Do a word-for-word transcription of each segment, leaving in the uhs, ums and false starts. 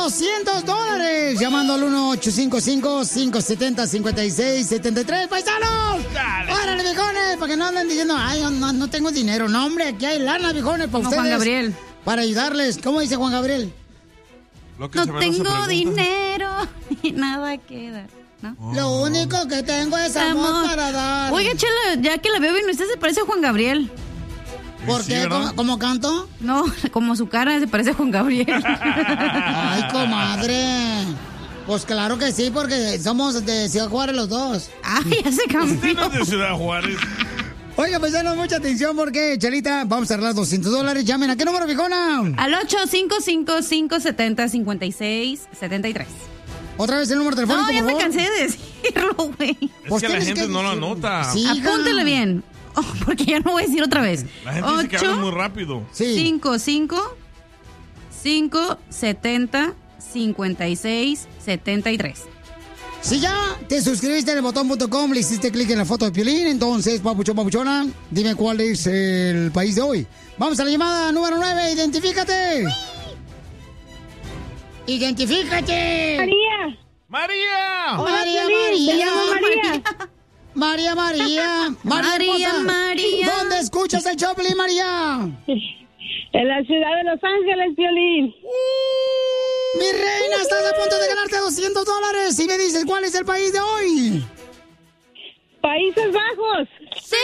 doscientos dólares. Llamando al uno ocho cinco cinco, cinco siete cero, cinco seis siete tres. ¡Paisanos! Dale. ¡Órale, viejones! Para que no anden diciendo, ay, no, no tengo dinero. No, hombre, aquí hay lana, viejones, para No, ustedes. Juan Gabriel. Para ayudarles. ¿Cómo dice Juan Gabriel? Lo que No se ve no se tengo pregunta. dinero y nada que dar, ¿no? Lo único que tengo es amor, Amor. para dar. Oiga, Chela, ya que la veo bien, usted se parece a Juan Gabriel. ¿Por Sí, qué? ¿verdad? ¿Cómo, cómo canto? No, como su cara se parece a Juan Gabriel. Ay, comadre. Pues claro que sí, porque somos de Ciudad Juárez los dos. Ay, ya se Usted cambió. no es de Ciudad Juárez. Oiga, pues danos mucha atención porque, Chelita, vamos a arreglar doscientos dólares. Llamen. ¿A qué número, viejona? Al ocho cinco cinco, cinco siete cero, cinco seis siete tres. Otra vez el número telefónico, No, ya por me favor. cansé de decirlo, güey. Es Pues que la tienes gente que no lo decirlo. anota. Sí, hija. Apúntele bien. Oh, porque ya no voy a decir otra vez. La gente dice que habla muy rápido. Sí. cinco cinco, cinco siete cero, cinco seis siete tres. Si ya te suscribiste en el botón punto com, le hiciste clic en la foto de Piolín, entonces, papuchón, papuchona, dime cuál es el país de hoy. Vamos a la llamada número nueve, identifícate. Identifícate. María. ¡María! Hola, María, Piolín, María. me llamo María. María, María. María, hermosa. María. ¿Dónde escuchas el Choplin, María? En la ciudad de Los Ángeles, Piolín. Mi reina, estás a punto de ganarte doscientos dólares. Y me dices, ¿cuál es el país de hoy? Países Bajos. ¡Sí!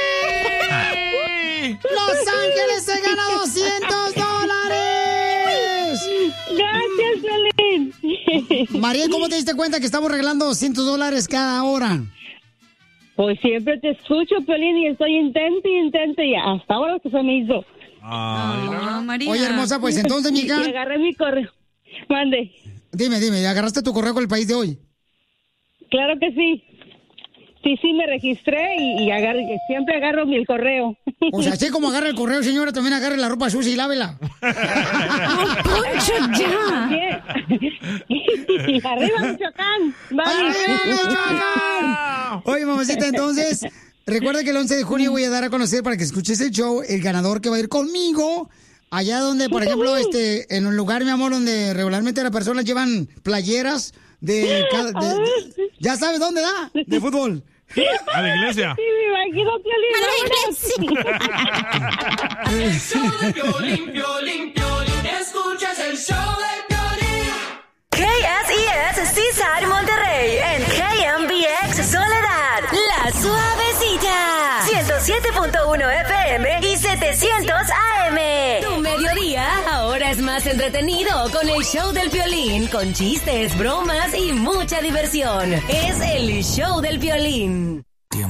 Los Ángeles se gana doscientos dólares. Gracias, Piolín. María, ¿cómo te diste cuenta que estamos regalando doscientos dólares cada hora? Pues siempre te escucho, Piolín, y estoy intente y intente y hasta ahora que se me hizo. Ay, Oh, mira. María. Oye, hermosa, pues entonces, Y mija, agarré mi correo. Mande. dime, dime, ¿agarraste tu correo con el país de hoy? Claro que sí. Sí, sí, me registré y, y agarré, siempre agarro mi el correo. O sea, así como agarra el correo, señora, también agarre la ropa sucia y lávela. ¡Poncho, ya! Bien. Y arriba, Michoacán. Vale. ¡Arriba, Michoacán! Oye, mamacita, entonces, recuerda que el once de junio voy a dar a conocer para que escuches el show, el ganador que va a ir conmigo. Allá donde, por ejemplo, este, en un lugar, mi amor, donde regularmente las personas llevan playeras de, cada- de- de- ya sabes dónde da, de fútbol. A la iglesia. Sí, me imagino, Piolín. El show de Piolín, Piolín, Piolín. Escuchas el show de Piolín. K S E S Seaside Monterrey en K M B X Soledad, La Suavecita, ciento siete punto uno F M y setecientos A M. Tu mediodía ahora es más entretenido con el show del Piolín, con chistes, bromas y mucha diversión. Es el show del Piolín.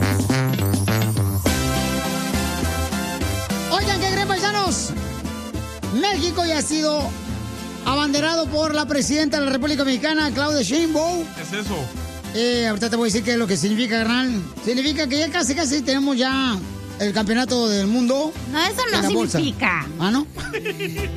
Oigan, ¿qué creen, paisanos? México ya ha sido abanderado por la presidenta de la República Mexicana, Claudia Sheinbaum. ¿Qué es eso? Eh, ahorita te voy a decir qué es lo que significa, carnal. Significa que ya casi, casi tenemos ya el campeonato del mundo. No, eso en no la bolsa. significa. ¿Ah, no?